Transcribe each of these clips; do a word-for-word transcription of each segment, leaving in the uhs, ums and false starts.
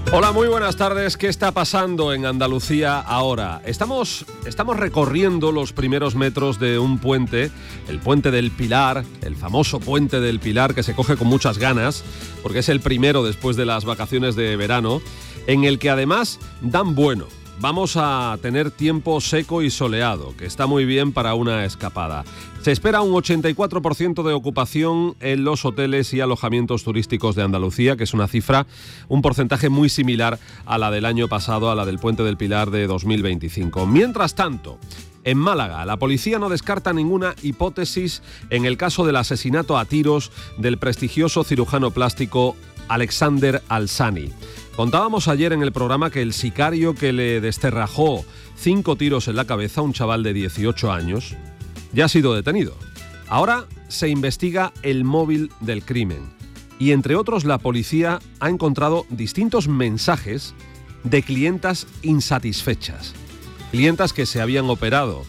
Hola, muy buenas tardes. ¿Qué está pasando en Andalucía ahora? Estamos, estamos recorriendo los primeros metros de un puente, el puente del Pilar, el famoso puente del Pilar, que se coge con muchas ganas, porque es el primero después de las vacaciones de verano, en el que además dan bueno. Vamos a tener tiempo seco y soleado, que está muy bien para una escapada. Se espera un ochenta y cuatro por ciento de ocupación en los hoteles y alojamientos turísticos de Andalucía, que es una cifra, un porcentaje muy similar a la del año pasado, a la del Puente del Pilar de dos mil veinticinco. Mientras tanto, en Málaga, la policía no descarta ninguna hipótesis en el caso del asesinato a tiros del prestigioso cirujano plástico Alexander Alsani. Contábamos ayer en el programa que el sicario que le descerrajó cinco tiros en la cabeza a un chaval de dieciocho años ya ha sido detenido. Ahora se investiga el móvil del crimen y, entre otros, la policía ha encontrado distintos mensajes de clientas insatisfechas. Clientas que se habían operado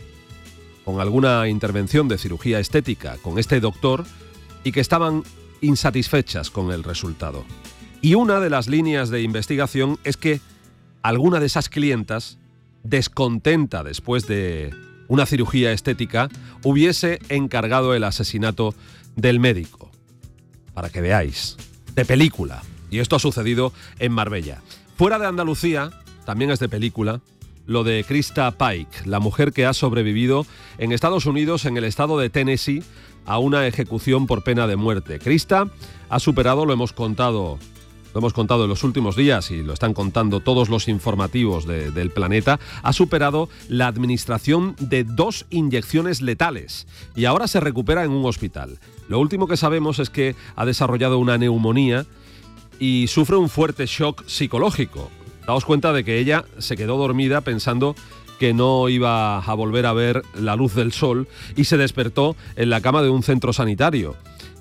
con alguna intervención de cirugía estética con este doctor y que estaban insatisfechas con el resultado. Y una de las líneas de investigación es que alguna de esas clientas, descontenta después de una cirugía estética, hubiese encargado el asesinato del médico. Para que veáis, de película. Y esto ha sucedido en Marbella. Fuera de Andalucía, también es de película, lo de Krista Pike, la mujer que ha sobrevivido en Estados Unidos, en el estado de Tennessee, a una ejecución por pena de muerte. Krista ha superado, lo hemos contado... Lo hemos contado en los últimos días y lo están contando todos los informativos de, del planeta, ha superado la administración de dos inyecciones letales y ahora se recupera en un hospital. Lo último que sabemos es que ha desarrollado una neumonía y sufre un fuerte shock psicológico. Daos cuenta de que ella se quedó dormida pensando que no iba a volver a ver la luz del sol y se despertó en la cama de un centro sanitario.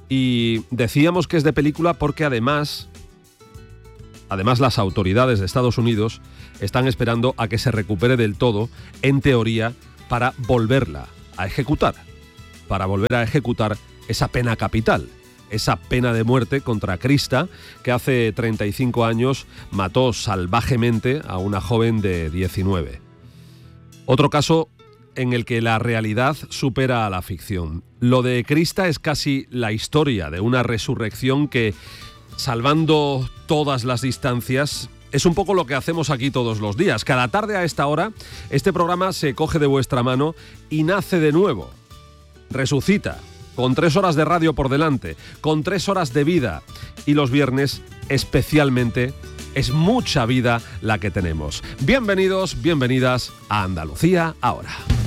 Y decíamos que es de película porque además... Además, las autoridades de Estados Unidos están esperando a que se recupere del todo, en teoría, para volverla a ejecutar. Para volver a ejecutar esa pena capital, esa pena de muerte contra Krista, que hace treinta y cinco años mató salvajemente a una joven de diecinueve. Otro caso en el que la realidad supera a la ficción. Lo de Krista es casi la historia de una resurrección que, salvando todas las distancias, es un poco lo que hacemos aquí todos los días. Cada tarde a esta hora, este programa se coge de vuestra mano y nace de nuevo. Resucita, con tres horas de radio por delante, con tres horas de vida. Y los viernes, especialmente, es mucha vida la que tenemos. Bienvenidos, bienvenidas a Andalucía ahora.